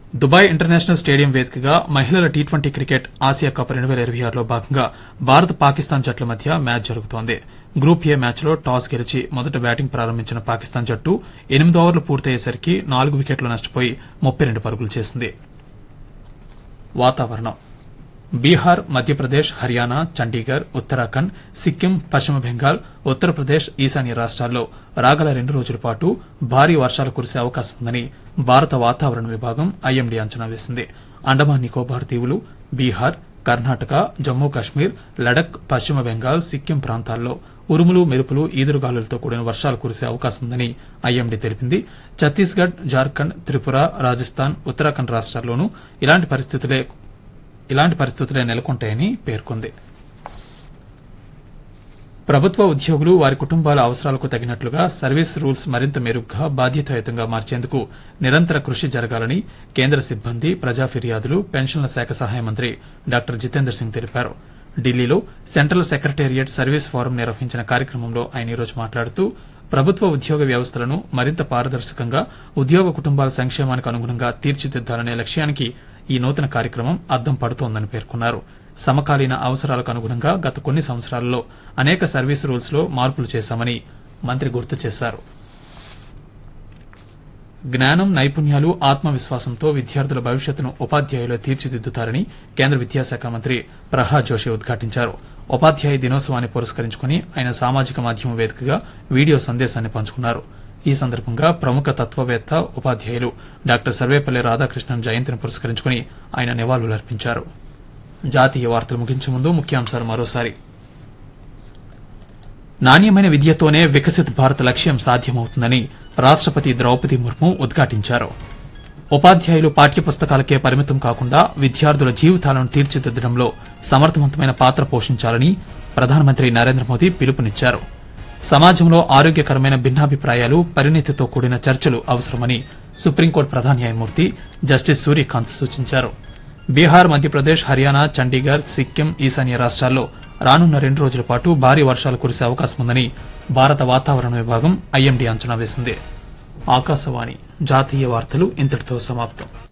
Dubai international stadium వేదికగా మహిళల T20 cricket Asia cup 2026లో భాగంగా భారత్ పాకిస్తాన్ జట్ల మధ్య మ్యాచ్ జరుగుతోంది. గ్రూప్ ఏ మ్యాచ్లో టాస్ గెలిచి మొదట బ్యాటింగ్ ప్రారంభించిన పాకిస్తాన్ జట్టు 8 ఓవర్లు పూర్తయ్యేసరికి 4 వికెట్లు నష్టపోయి 32 పరుగులు చేసింది. వాతావరణం బీహార్, మధ్యప్రదేశ్, హర్యానా, చండీగఢ్, ఉత్తరాఖండ్, సిక్కిం, పశ్చిమ బెంగాల్, ఉత్తరప్రదేశ్, ఈశాన్య రాష్ట్రాల్లో రాగల 2 రోజుల పాటు భారీ వర్షాలు కురిసే అవకాశం ఉందని భారత వాతావరణ విభాగం ఐఎండీ అంచనా వేసింది. అండమాన్ నికోబార్ దీవులు, బీహార్, కర్ణాటక, జమ్మూ కశ్మీర్, లడక్, పశ్చిమ బెంగాల్, సిక్కిం ప్రాంతాల్లో ఉరుములు, మెరుపులు, ఈదురుగాలులతో కూడిన వర్షాలు కురిసే అవకాశం ఉందని ఐఎండీ తెలిపింది. ఛత్తీస్గఢ్, జార్ఖండ్, త్రిపుర, రాజస్థాన్, ఉత్తరాఖండ్ రాష్ట్రాల్లోనూ ఇలాంటి పరిస్థితులే నెలకొంటాయని పేర్కొంది. ప్రభుత్వ ఉద్యోగులు వారి కుటుంబాల అవసరాలకు తగినట్లుగా సర్వీస్ రూల్స్ మరింత మెరుగ్గా, బాధ్యతాయుతంగా మార్చేందుకు నిరంతర కృషి జరగాలని కేంద్ర సిబ్బంది, ప్రజా ఫిర్యాదులు, పెన్షన్ల శాఖ సహాయ మంత్రి డాక్టర్ జితేందర్ సింగ్ తెలిపారు. ఢిల్లీలో సెంట్రల్ సెక్రటేరియట్ సర్వీస్ ఫోరం నిర్వహించిన కార్యక్రమంలో ఆయన ఈరోజు మాట్లాడుతూ ప్రభుత్వ ఉద్యోగ వ్యవస్థలను మరింత పారదర్శకంగా, ఉద్యోగ కుటుంబాల సంక్షేమానికి అనుగుణంగా తీర్చిదిద్దాలనే లక్ష్యానికి ఈ నూతన కార్యక్రమం అద్దం పడుతోందని పేర్కొన్నారు. సమకాలీన అవసరాలకు అనుగుణంగా గత కొన్ని సంవత్సరాలలో అనేక సర్వీస్ రూల్స్ లో మార్పులు చేశామని మంత్రి గుర్తు చేశారు. జ్ఞానం, నైపుణ్యాలు, ఆత్మవిశ్వాసంతో విద్యార్థుల భవిష్యత్తును ఉపాధ్యాయులు తీర్చిదిద్దుతారని కేంద్ర విద్యాశాఖ మంత్రి ప్రహ్లాద్ జోషి ఉద్ఘాటించారు. ఉపాధ్యాయ దినోత్సవాన్ని పురస్కరించుకుని ఆయన సామాజిక మాధ్యమం వేదికగా వీడియో సందేశాన్ని పంచుకున్నారు. ఈ సందర్భంగా ప్రముఖ తత్వవేత్త, ఉపాధ్యాయులు డాక్టర్ సర్వేపల్లి రాధాకృష్ణన్ జయంతిని పురస్కరించుకుని ఆయన నివాళులర్పించారు. జాతీయ వార్తలు ముగించే ముందు ముఖ్యాంశాలు మరోసారి. నాణ్యమైన విద్యతోనే వికసిత్ భారత్ లక్ష్యం సాధ్యమవుతుందని రాష్టపతి ద్రౌపది ముర్ము ఉద్ఘాటించారు. ఉపాధ్యాయులు పాఠ్యపుస్తకాలకే పరిమితం కాకుండా విద్యార్థుల జీవితాలను తీర్చిదిద్దడంలో సమర్థవంతమైన పాత్ర పోషించాలని ప్రధానమంత్రి నరేంద్ర మోదీ పిలుపునిచ్చారు. సమాజంలో ఆరోగ్యకరమైన భిన్నాభిప్రాయాలు, పరిణితితో కూడిన చర్చలు అవసరమని సుప్రీంకోర్టు ప్రధాన న్యాయమూర్తి జస్టిస్ సూర్యకాంత్ సూచించారు. బీహార్, మధ్యప్రదేశ్, హర్యానా, చండీగఢ్, సిక్కిం, ఈశాన్య రాష్ట్రాల్లో రానున్న 2 రోజుల పాటు భారీ వర్షాలు కురిసే అవకాశం ఉందని భారత వాతావరణ విభాగం ఐఎండీ అంచనా వేసింది. ఆకాశవాణి జాతీయ వార్తలు ఇంతటితో సమాప్తం.